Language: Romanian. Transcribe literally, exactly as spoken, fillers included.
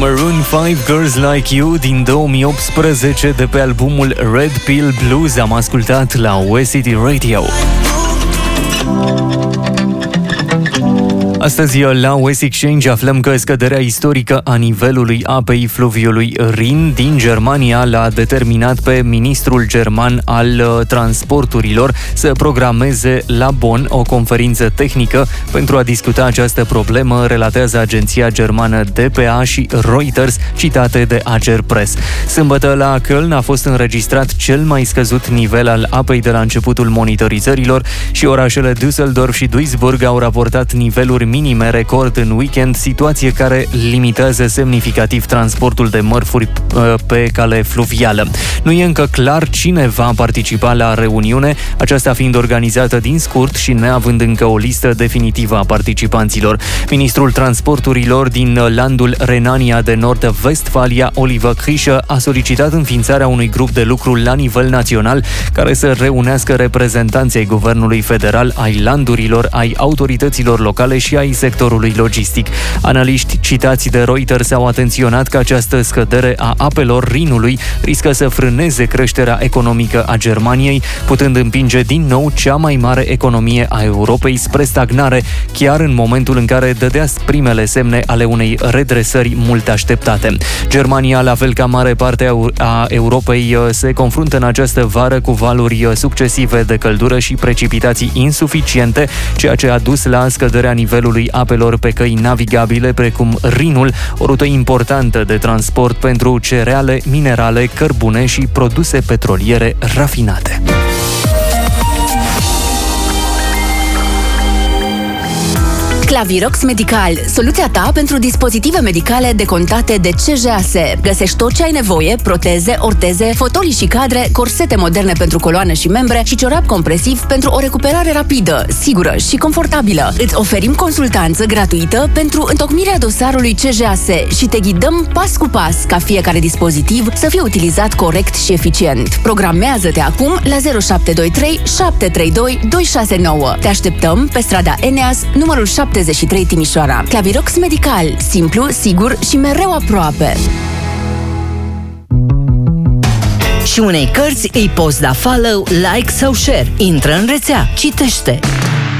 Maroon five, Girls Like You, din două mii optsprezece, de pe albumul Red Pill Blues. Am ascultat la West City Radio. Astăzi, la West Exchange, aflăm că scăderea istorică a nivelului apei fluviului Rin din Germania l-a determinat pe ministrul german al transporturilor să programeze la Bonn o conferință tehnică pentru a discuta această problemă, relatează agenția germană D P A și Reuters, citate de Agerpress. Sâmbătă, la Köln a fost înregistrat cel mai scăzut nivel al apei de la începutul monitorizărilor și orașele Düsseldorf și Duisburg au raportat niveluri minime record în weekend, situație care limitează semnificativ transportul de mărfuri pe cale fluvială. Nu e încă clar cine va participa la reuniune, aceasta fiind organizată din scurt și neavând încă o listă definitivă a participanților. Ministrul transporturilor din landul Renania de Nord-Vestfalia, Oliver Krischer, a solicitat înființarea unui grup de lucru la nivel național care să reunească reprezentanții ai guvernului federal, ai landurilor, ai autorităților locale și ai sectorului logistic. Analiști citați de Reuters au atenționat că această scădere a apelor Rinului riscă să frâneze creșterea economică a Germaniei, putând împinge din nou cea mai mare economie a Europei spre stagnare, chiar în momentul în care dădea primele semne ale unei redresări mult așteptate. Germania, la fel ca mare parte a Europei, se confruntă în această vară cu valuri succesive de căldură și precipitații insuficiente, ceea ce a dus la scăderea nivelului apelor pe căi navigabile precum Rinul, o rută importantă de transport pentru cereale, minerale, cărbune și produse petroliere rafinate. Clavirox Medical, soluția ta pentru dispozitive medicale decontate de C J A S. Găsești tot ce ai nevoie: proteze, orteze, fotolii și cadre, corsete moderne pentru coloană și membre și ciorap compresiv pentru o recuperare rapidă, sigură și confortabilă. Îți oferim consultanță gratuită pentru întocmirea dosarului C J A S și te ghidăm pas cu pas ca fiecare dispozitiv să fie utilizat corect și eficient. Programează-te acum la zero șapte doi trei șapte trei doi doi șase nouă. Te așteptăm pe strada Eneas, numărul șaptezeci și trei Timișoara. Clavirox Medical, simplu, sigur și mereu aproape. Și unei cărți îi poți da follow, like sau share. Intră în rețea, citește.